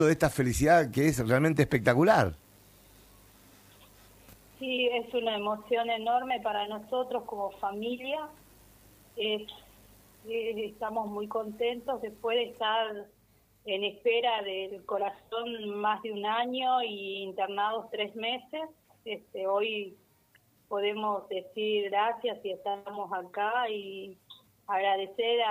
de esta felicidad que es realmente espectacular. Sí, es una emoción enorme para nosotros como familia. Es- Estamos muy contentos después de estar en espera del corazón más de un año y internados 3 meses. Hoy podemos decir gracias y estamos acá y agradecer